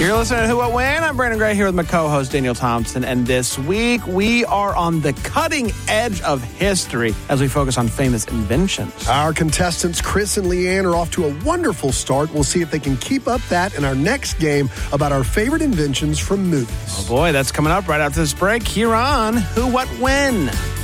You're listening to Who What When. I'm Brandon Gray here with my co-host Daniel Thompson, and this week we are on the cutting edge of history as we focus on famous inventions. Our contestants Chris and Leanne are off to a wonderful start. We'll see if they can keep up that in our next game about our favorite inventions from movies. Oh boy, that's coming up right after this break here on Who What When.